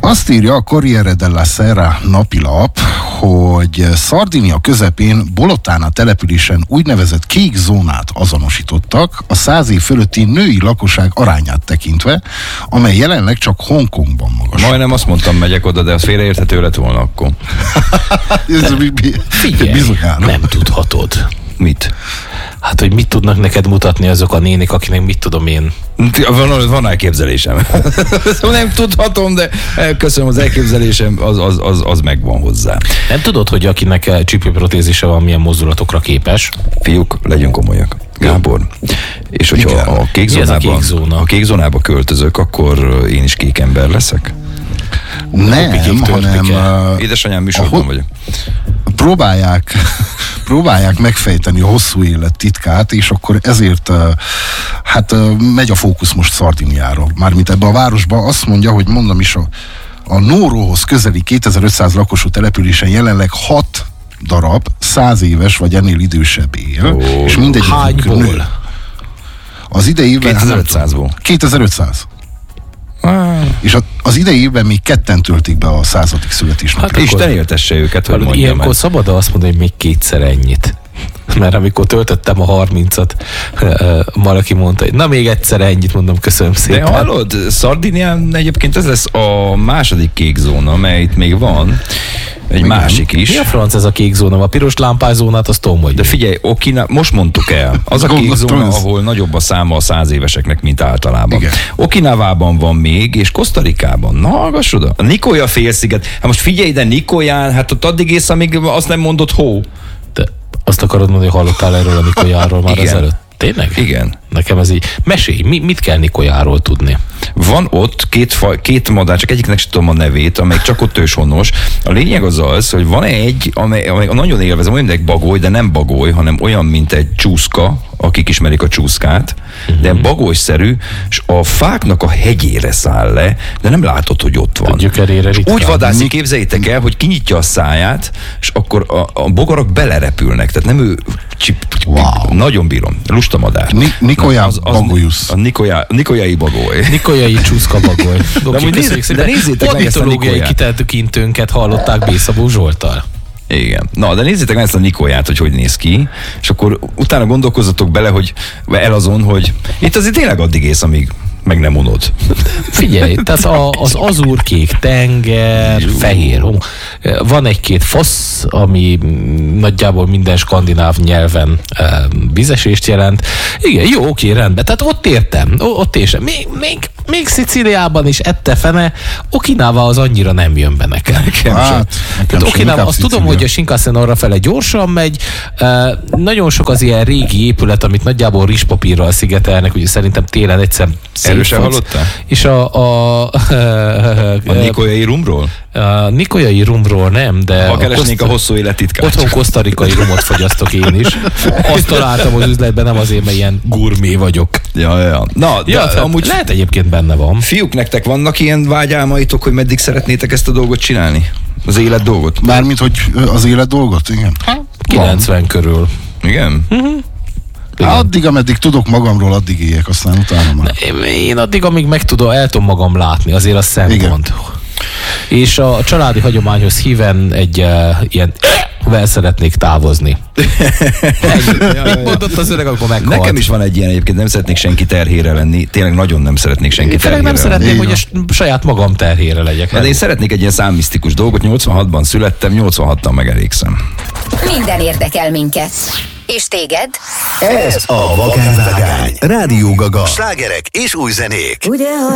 Azt írja a Corriere della Sera napilap, hogy Szardinia közepén Bolotana településen úgynevezett kék zónát azonosítottak a 100 év fölötti női lakosság arányát tekintve, amely jelenleg csak Hongkongban magas. Majdnem azt mondtam, megyek oda, de az félreérthető lett volna akkor. Figyelj, nem tudhatod. Mit? Hát, hogy mit tudnak neked mutatni azok a nénik, akinek mit tudom én. Van elképzelésem. Nem tudhatom, de köszönöm, az elképzelésem, az megvan hozzá. Nem tudod, hogy akinek csípőprotézise van, milyen mozdulatokra képes? Fiúk, legyünk komolyak. Gábor. És hogyha a kék zónába költözök, akkor én is kék ember leszek? Nem, hanem... Édesanyám műsorban vagyok. Próbálják megfejteni a hosszú élet titkát, és akkor ezért megy a fókusz most Szardiniára. Mármint ebbe a városba azt mondja, hogy mondom is, a Nóróhoz közeli 2500 lakosú településen jelenleg 6 darab 100 éves vagy ennél idősebb él. És mindegyik hányból? Az idei évben... 2500-ból. 2500. És az idei évben még 2 töltik be a 100. születésnapot. Hát Isten éltesse őket, hogy mondjam. Ilyenkor szabad azt mondani, hogy még 2-szer ennyit. Mert amikor töltöttem a 30-at, valaki mondta, hogy na még egyszer ennyit, mondom, köszönöm szépen. De hallod, Szardinián egyébként ez lesz a második kék zóna, amely itt még van. Egy másik is. Mi a franc ez a kék zóna? A piros lámpázónát azt tudom, hogy... De figyelj, most mondtuk el. Az a kék zóna, ahol nagyobb a száma a 100 éveseknek, mint általában. Igen. Okinawában van még, és Kosztarikában. Na, hallgass oda. A Nicoya félsziget. Hát most figyelj ide, Nicoyán, hát ott addig ész, amíg azt nem mondott hó. De azt akarod mondani, hogy hallottál erről a Nicoyáról már ezelőtt? Tényleg? Igen. Nekem ez így... Mesélj, mit kell Nicoyáról tudni? Van ott két madár, csak egyiknek sem tudom a nevét, amely csak ott őshonos. A lényeg az, hogy van egy, amely nagyon élvezem, olyan, mint egy bagoly, de nem bagoly, hanem olyan, mint egy csúszka, akik ismerik a csúszkát, de bagolyszerű, és a fáknak a hegyére száll le, de nem látod, hogy ott van. Úgy vadászik, képzeljétek el, hogy kinyitja a száját, és akkor a bogarak belerepülnek, tehát nem ő... Nagyon bírom. Lusta madár. Nicoya bagolyusz. A Nicoyai bagoly. Nicoyai csúszka bagoly. De nézzétek meg ezt a Nicoyai kitekintőnket hallották Bészabó Zsolttal. Igen. Na, de nézzétek meg ezt a Nicoyát, hogy néz ki, és akkor utána gondolkozzatok bele, hogy azon, hogy itt azért tényleg addig ész, amíg meg nem unod. Figyelj, tehát az azúrkék tenger, fehér hó. Van egy-két fosz, ami nagyjából minden skandináv nyelven vízesést jelent. Igen, jó, oké, rendben. Tehát ott értem. Ott értem. Még Szicíliában is ette fene, Okinawa az annyira nem jön be nekem. Okinawa, azt tudom, hogy a Shinkansen arrafele gyorsan megy. Nagyon sok az ilyen régi épület, amit nagyjából rizspapírral szigetelnek, ugye szerintem télen egyszer erősen hallottál? És a Nicoyai rumról? A Nicoyai rumról nem, de... Ha keresnénk a hosszú élet titkát. Otthon kosztarikai rumot fogyasztok én is. Azt találtam az üzletben, nem azért, mert ilyen gurmé vagyok. Ja. Na, de amúgy lehet egyébként benne van. Fiúk, nektek vannak ilyen vágyálmaitok, hogy meddig szeretnétek ezt a dolgot csinálni? Az élet dolgot? Mármint, hogy az élet dolgot? Igen. 90 körül. Igen? Addig, ameddig tudok magamról, addig éljek, aztán utána már. Én addig, amíg el tudom magam látni, azért az szempont. És a családi hagyományhoz híven egy ilyen vel szeretnék távozni. Mondott az öreg, akkor meghalt. Nekem is van egy ilyen egyébként, nem szeretnék senki terhére lenni. Tényleg nagyon nem szeretnék senki terhére lenni. Nem szeretném, hogy saját magam terhére legyek. De én szeretnék egy ilyen számmisztikus dolgot. 86-ban születtem, 86-tan megelégszem. Minden érdekel minket. És téged? Ez a Vakánvágány. Rádió Gaga. Slágerek és új zenék. Ugye,